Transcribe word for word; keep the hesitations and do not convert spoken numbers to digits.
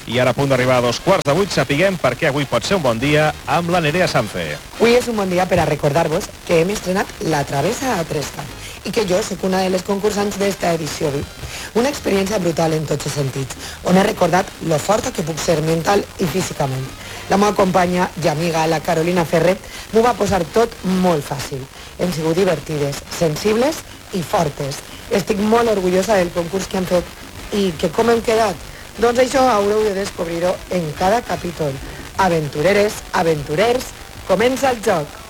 I ara a punt d'arribar a dos quarts de vuit sapiguem per què avui pot ser un bon dia amb la Nerea Sanfe. Avui és un bon dia per a recordar-vos que hem estrenat La Travessa a Tresca i que jo sóc una de les concursants d'esta edició. Una experiència brutal en tots els sentits, on he recordat lo forta que puc ser mental i físicament. La meva companya i amiga, la Carolina Ferrer, m'ho va posar tot molt fàcil. Hem sigut divertides, sensibles i fortes. Estic molt orgullosa del concurs que hem fet. I que com hem quedat? Doncs això haureu de descobrir-ho en cada capítol. Aventureres, aventurers, comença el joc!